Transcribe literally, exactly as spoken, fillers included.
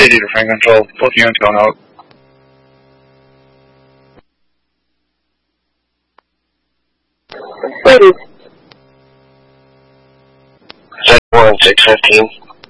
eighty to Frank Control. Both units going out. Ready. Set one, six fifteen.